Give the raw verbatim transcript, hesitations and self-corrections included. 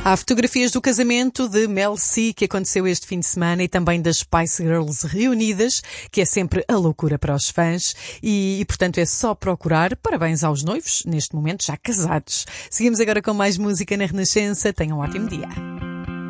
Há fotografias do casamento de Mel C, que aconteceu este fim de semana, e também das Spice Girls reunidas, que é sempre a loucura para os fãs. E, e, portanto, é só procurar. Parabéns aos noivos, neste momento já casados. Seguimos agora com mais música na Renascença. Tenham um ótimo dia.